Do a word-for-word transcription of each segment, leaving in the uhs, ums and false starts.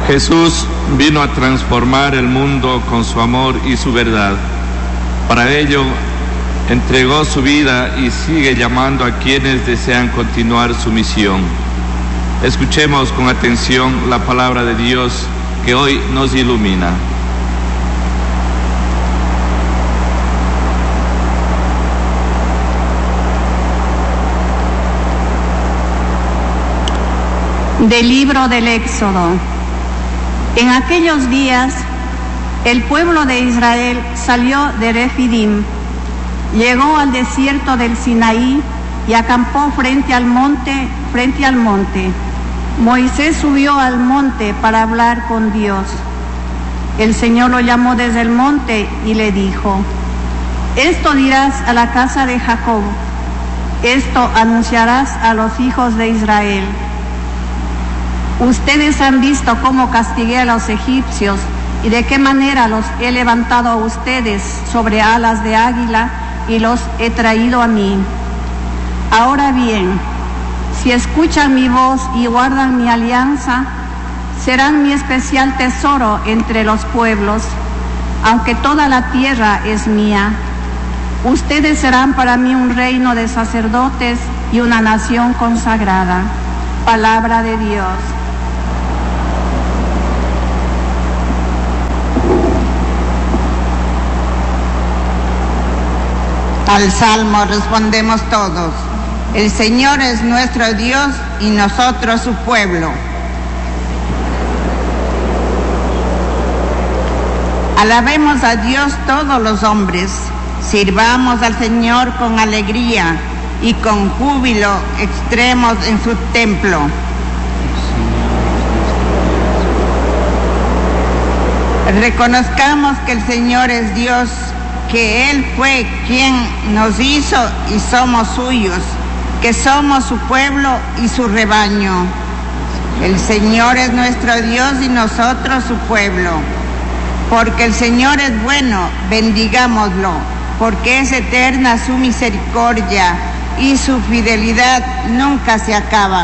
Jesús vino a transformar el mundo con su amor y su verdad. Para ello, entregó su vida y sigue llamando a quienes desean continuar su misión. Escuchemos con atención la palabra de Dios que hoy nos ilumina. Del libro del Éxodo. En aquellos días, el pueblo de Israel salió de Refidim, llegó al desierto del Sinaí y acampó frente al monte, frente al monte. Moisés subió al monte para hablar con Dios. El Señor lo llamó desde el monte y le dijo: esto dirás a la casa de Jacob, esto anunciarás a los hijos de Israel. Ustedes han visto cómo castigué a los egipcios y de qué manera los he levantado a ustedes sobre alas de águila y los he traído a mí. Ahora bien, si escuchan mi voz y guardan mi alianza, serán mi especial tesoro entre los pueblos, aunque toda la tierra es mía. Ustedes serán para mí un reino de sacerdotes y una nación consagrada. Palabra de Dios. Al salmo respondemos todos: el Señor es nuestro Dios y nosotros su pueblo. Alabemos a Dios todos los hombres, sirvamos al Señor con alegría y con júbilo extremos en su templo. Reconozcamos que el Señor es Dios, que Él fue quien nos hizo y somos suyos, que somos su pueblo y su rebaño. El Señor es nuestro Dios y nosotros su pueblo. Porque el Señor es bueno, bendigámoslo, porque es eterna su misericordia y su fidelidad nunca se acaba.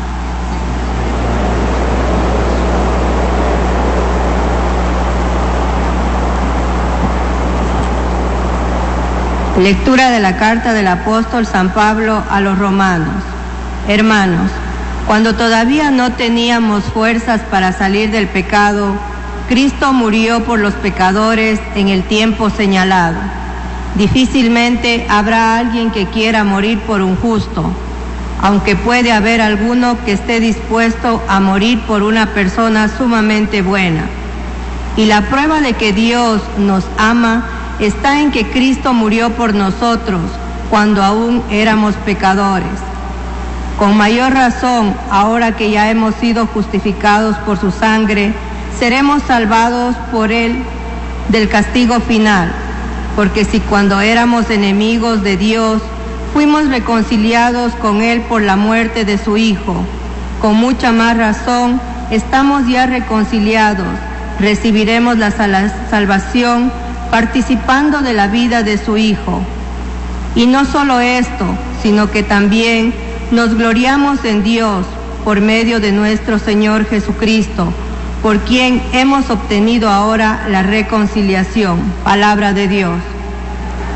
Lectura de la carta del apóstol San Pablo a los romanos. Hermanos, cuando todavía no teníamos fuerzas para salir del pecado, Cristo murió por los pecadores en el tiempo señalado. Difícilmente habrá alguien que quiera morir por un justo, aunque puede haber alguno que esté dispuesto a morir por una persona sumamente buena. Y la prueba de que Dios nos ama está en que Cristo murió por nosotros cuando aún éramos pecadores. Con mayor razón, ahora que ya hemos sido justificados por su sangre, seremos salvados por Él del castigo final. Porque si cuando éramos enemigos de Dios, fuimos reconciliados con Él por la muerte de su Hijo, con mucha más razón, estamos ya reconciliados, recibiremos la sal- salvación participando de la vida de su Hijo. Y no solo esto, sino que también nos gloriamos en Dios por medio de nuestro Señor Jesucristo, por quien hemos obtenido ahora la reconciliación. Palabra de Dios.